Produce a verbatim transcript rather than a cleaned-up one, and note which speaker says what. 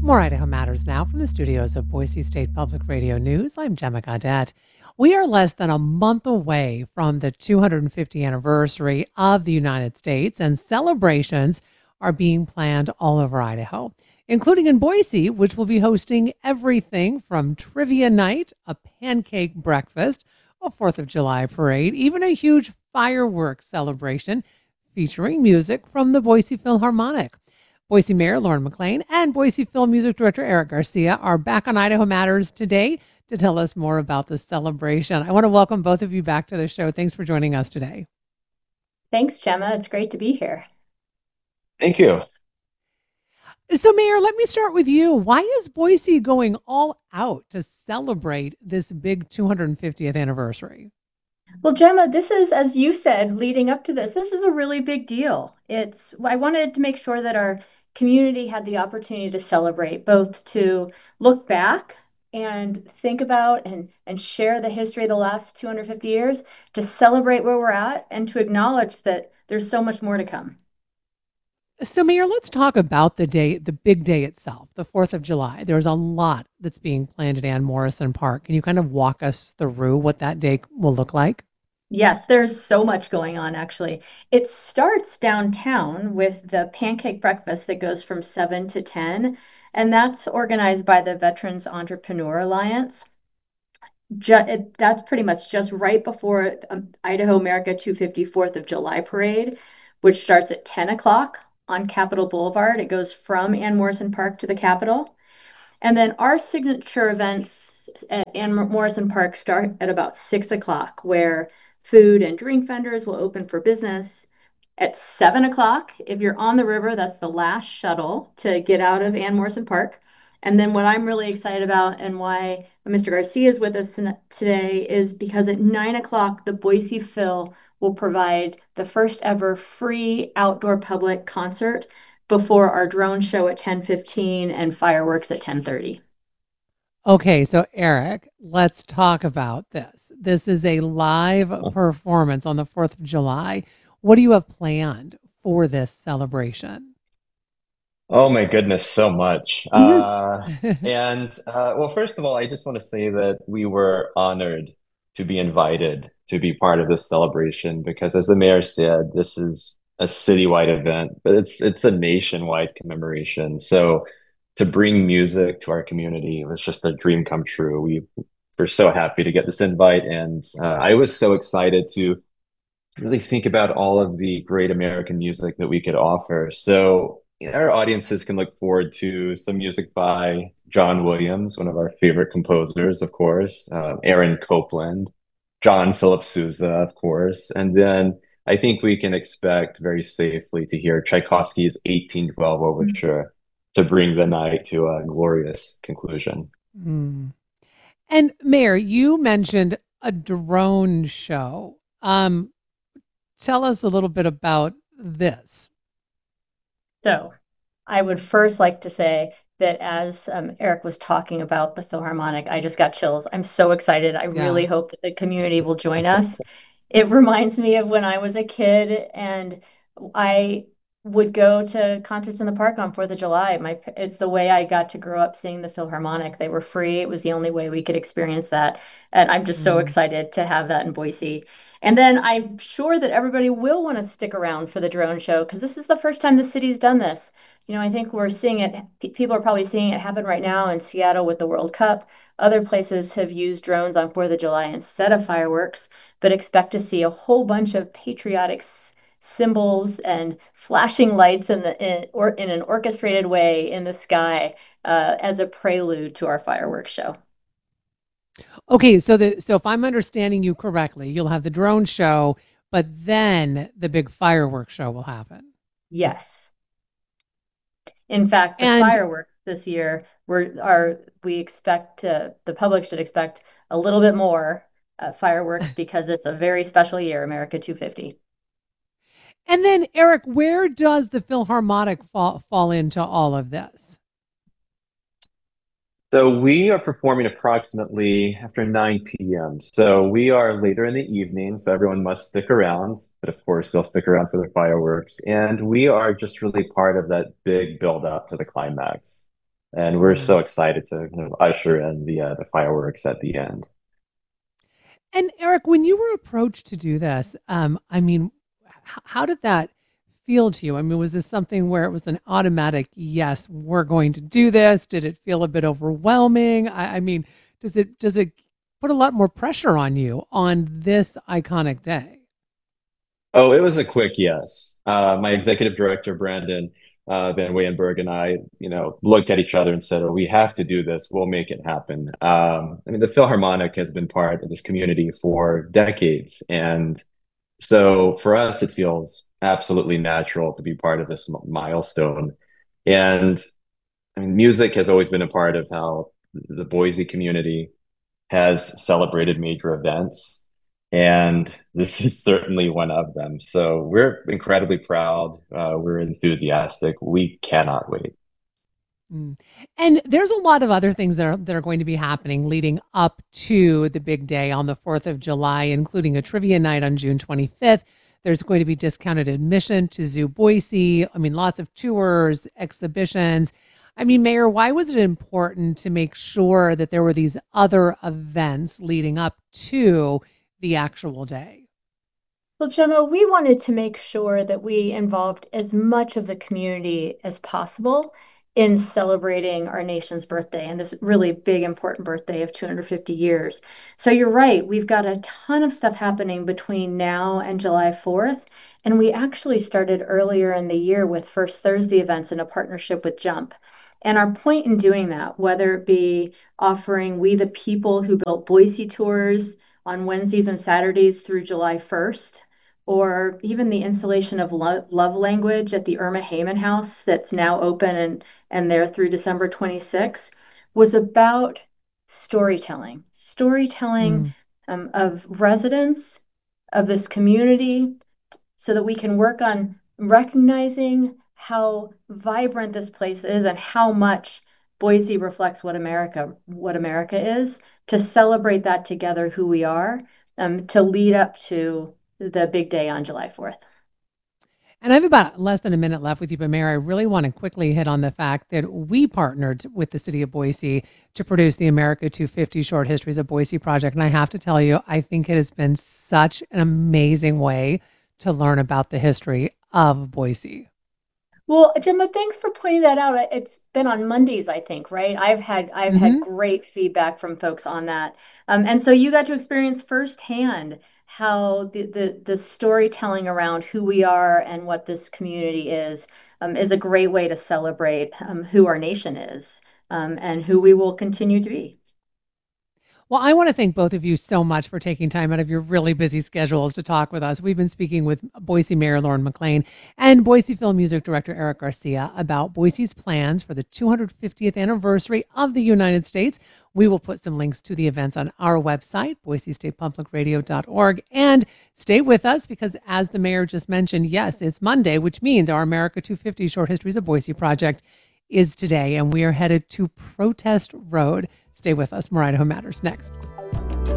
Speaker 1: More Idaho Matters now from the studios of Boise State Public Radio News. I'm Gemma Gaudette. We are less than a month away from the two hundred fiftieth anniversary of the United States, and celebrations are being planned all over Idaho, including in Boise, which will be hosting everything from trivia night, a pancake breakfast, a fourth of July parade, even a huge fireworks celebration featuring music from the Boise Philharmonic. Boise Mayor Lauren McLean and Boise Film Music Director Eric Garcia are back on Idaho Matters today to tell us more about the celebration. I want to welcome both of you back to the show. Thanks for joining us today.
Speaker 2: Thanks, Gemma. It's great to be here.
Speaker 3: Thank you.
Speaker 1: So, Mayor, let me start with you. Why is Boise going all out to celebrate this big two hundred fiftieth anniversary?
Speaker 2: Well, Gemma, this is, as you said, leading up to this, this is a really big deal. It's, I wanted to make sure that our community had the opportunity to celebrate, both to look back and think about and, and share the history of the last two hundred fifty years, to celebrate where we're at, and to acknowledge that there's so much more to come.
Speaker 1: So, Mayor, let's talk about the day, the big day itself, the fourth of July. There's a lot that's being planned at Ann Morrison Park. Can you kind of walk us through what that day will look like?
Speaker 2: Yes, there's so much going on, actually. It starts downtown with the pancake breakfast that goes from seven to ten, and that's organized by the Veterans Entrepreneur Alliance. Ju- it, that's pretty much just right before um, Idaho America two hundred fifty fourth of July parade, which starts at ten o'clock on Capitol Boulevard. It goes from Ann Morrison Park to the Capitol. And then our signature events at Ann Morrison Park start at about six o'clock, where food and drink vendors will open for business. At seven o'clock, if you're on the river, that's the last shuttle to get out of Ann Morrison Park. And then what I'm really excited about, and why Mister Garcia is with us today, is because at nine o'clock, the Boise Phil will provide the first ever free outdoor public concert before our drone show at ten fifteen and fireworks at ten thirty.
Speaker 1: Okay, so Eric, let's talk about this. This is a live performance on the fourth of July. What do you have planned for this celebration?
Speaker 3: Oh my goodness, so much. Uh,
Speaker 1: Mhm.
Speaker 3: and uh, well, first of all, I just want to say that we were honored to be invited to be part of this celebration because, as the mayor said, this is a citywide event, but it's it's a nationwide commemoration. So to bring music to our community was just a dream come true. We were so happy to get this invite, and uh, I was so excited to really think about all of the great American music that we could offer. So you know, our audiences can look forward to some music by John Williams, one of our favorite composers, of course, uh, Aaron Copland, John Philip Sousa, of course, and then I think we can expect very safely to hear Tchaikovsky's eighteen twelve Overture to bring the night to a glorious conclusion.
Speaker 1: Mm. And Mayor, you mentioned a drone show. Um, tell us a little bit about this.
Speaker 2: So I would first like to say that as um, Eric was talking about the Philharmonic, I just got chills. I'm so excited. I really
Speaker 1: Yeah.
Speaker 2: hope that the community will join us. It reminds me of when I was a kid and I would go to concerts in the park on fourth of July. My, it's the way I got to grow up seeing the Philharmonic. They were free. It was the only way we could experience that. And I'm just so
Speaker 1: Mm.
Speaker 2: excited to have that in Boise. And then I'm sure that everybody will want to stick around for the drone show because this is the first time the city's done this. You know, I think we're seeing it, people are probably seeing it happen right now in Seattle with the World Cup. Other places have used drones on fourth of July instead of fireworks, but expect to see a whole bunch of patriotic s- symbols and flashing lights in the in, or in an orchestrated way in the sky uh, as a prelude to our fireworks show.
Speaker 1: Okay, so the so if I'm understanding you correctly, you'll have the drone show, but then the big fireworks show will happen.
Speaker 2: Yes. In fact, the
Speaker 1: And
Speaker 2: fireworks this year we're are we expect to, the public should expect a little bit more uh, fireworks because it's a very special year, America two hundred fifty.
Speaker 1: and then Eric, where does the Philharmonic fall fall into all of this?
Speaker 3: So we are performing approximately after nine p m. So we are later in the evening, so everyone must stick around. But of course, they'll stick around for the fireworks. And we are just really part of that big build up to the climax. And we're
Speaker 1: Mm.
Speaker 3: so excited to kind of usher in the uh, the fireworks at the end.
Speaker 1: And Eric, when you were approached to do this, um, I mean, h- how did that feel to you? I mean, was this something where it was an automatic, yes, we're going to do this? Did it feel a bit overwhelming? I, I mean, does it does it put a lot more pressure on you on this iconic day?
Speaker 3: Oh, it was a quick yes. Uh, my executive director, Brandon uh, Van Weyenberg, and I, you know, looked at each other and said, "Oh, we have to do this. We'll make it happen." Um, I mean, the Philharmonic has been part of this community for decades, and so for us, it feels absolutely natural to be part of this m- milestone. And I mean, music has always been a part of how the Boise community has celebrated major events, and this is certainly one of them. So we're incredibly proud. Uh, we're enthusiastic. We cannot wait.
Speaker 1: Mm. And there's a lot of other things that are that are going to be happening leading up to the big day on the fourth of July, including a trivia night on June twenty-fifth. There's going to be discounted admission to Zoo Boise. I mean, lots of tours, exhibitions. I mean, Mayor, why was it important to make sure that there were these other events leading up to the actual day?
Speaker 2: Well, Gemma, we wanted to make sure that we involved as much of the community as possible in celebrating our nation's birthday and this really big, important birthday of two hundred fifty years. So you're right, we've got a ton of stuff happening between now and July fourth. And we actually started earlier in the year with First Thursday events in a partnership with Jump. And our point in doing that, whether it be offering We the People Who Built Boise tours on Wednesdays and Saturdays through July first, or even the installation of Lo- Love Language at the Irma Heyman House that's now open and, and there through December twenty-sixth, was about storytelling, storytelling
Speaker 1: Mm.
Speaker 2: um, of residents of this community so that we can work on recognizing how vibrant this place is and how much Boise reflects what America what America is, to celebrate that together, who we are, um, to lead up to the big day on July fourth.
Speaker 1: And I have about less than a minute left with you, but Mary, I really want to quickly hit on the fact that we partnered with the city of Boise to produce the America two fifty Short Histories of Boise project. And I have to tell you, I think it has been such an amazing way to learn about the history of Boise.
Speaker 2: Well, Gemma, thanks for pointing that out. It's been on Mondays, I think, right? I've had I've had
Speaker 1: Hmm.
Speaker 2: great feedback from folks on that. Um, and so you got to experience firsthand how the, the the storytelling around who we are and what this community is um, is a great way to celebrate um, who our nation is, um, and who we will continue to be.
Speaker 1: Well, I want to thank both of you so much for taking time out of your really busy schedules to talk with us. We've been speaking with Boise Mayor Lauren McLean and Boise Film Music Director Eric Garcia about Boise's plans for the two hundred fiftieth anniversary of the United States. We will put some links to the events on our website, boise state public radio dot org. And stay with us because, as the mayor just mentioned, yes, it's Monday, which means our America two fifty Short Histories of Boise project is today, and we are headed to Protest Road. Stay with us. More Idaho Matters next.